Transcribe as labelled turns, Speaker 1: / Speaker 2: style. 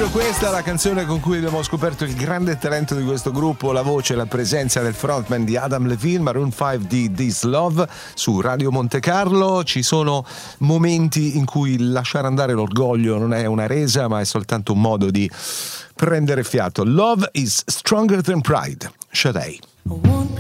Speaker 1: proprio questa la canzone con cui abbiamo scoperto il grande talento di questo gruppo, la voce e la presenza del frontman di Adam Levine, Maroon 5 di This Love su Radio Monte Carlo. Ci sono momenti in cui lasciare andare l'orgoglio non è una resa, ma è soltanto un modo di prendere fiato. Love is stronger than pride. Sade.